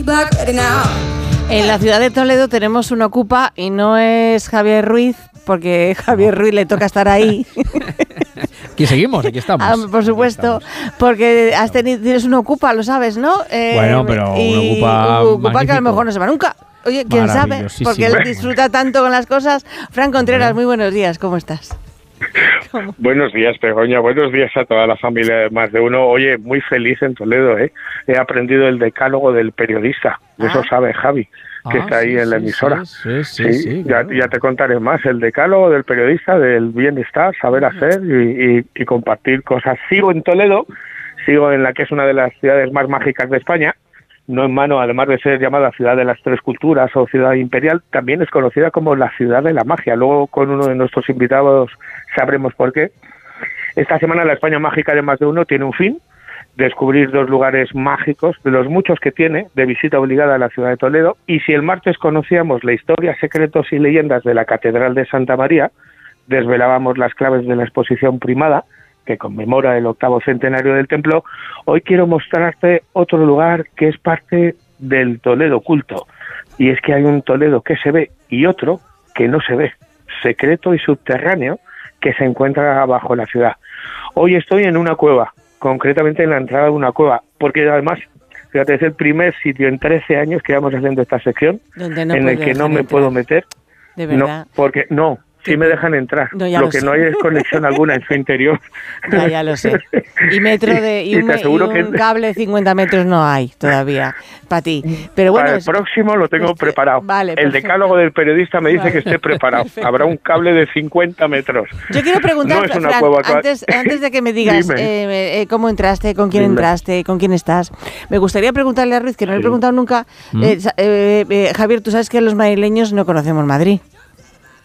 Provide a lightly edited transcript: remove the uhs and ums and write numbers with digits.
En la ciudad de Toledo tenemos un ocupa y no es Javier Ruiz, porque Javier Ruiz le toca estar ahí. Aquí seguimos, aquí estamos. Por supuesto, porque tienes un ocupa, lo sabes, ¿no? Bueno, pero un ocupa que a lo mejor no se va nunca. Oye, quién sabe, porque él disfruta tanto con las cosas. Fran Contreras, muy buenos días, ¿cómo estás? ¿Cómo? Buenos días, Begoña, buenos días a toda la familia de Más de Uno. Oye, muy feliz en Toledo, ¿eh? He aprendido el decálogo del periodista, eso sabe Javi, que está ahí en la emisora. Sí, claro. Ya te contaré más, el decálogo del periodista, del bienestar, saber hacer y compartir cosas. Sigo en Toledo, sigo en la que es una de las ciudades más mágicas de España. No en vano, además de ser llamada Ciudad de las Tres Culturas o Ciudad Imperial, también es conocida como la Ciudad de la Magia. Luego, con uno de nuestros invitados, sabremos por qué. Esta semana la España Mágica de Más de Uno tiene un fin: descubrir 2 lugares mágicos, de los muchos que tiene, de visita obligada a la ciudad de Toledo. Y si el martes conocíamos la historia, secretos y leyendas de la Catedral de Santa María, desvelábamos las claves de la exposición Primada, que conmemora el 8º centenario del templo, hoy quiero mostrarte otro lugar que es parte del Toledo oculto. Y es que hay un Toledo que se ve y otro que no se ve, secreto y subterráneo, que se encuentra bajo la ciudad. Hoy estoy en una cueva, concretamente en la entrada de una cueva, porque además, fíjate, es el primer sitio en 13 años que vamos haciendo esta sección en el que no me puedo meter. ¿De verdad? No, sí me dejan entrar. No, lo que no hay es conexión alguna en su interior. Ya lo sé. Y un cable de 50 metros no hay todavía para ti. Pero bueno, para el próximo lo tengo preparado. Vale, el decálogo del periodista me dice que esté preparado. Perfecto. Habrá un cable de 50 metros. Yo quiero preguntar, no es una Fran, cueva, antes de que me digas cómo entraste, con quién entraste, con quién estás, me gustaría preguntarle a Ruiz, que no le he preguntado nunca. Javier, tú sabes que los madrileños no conocemos Madrid.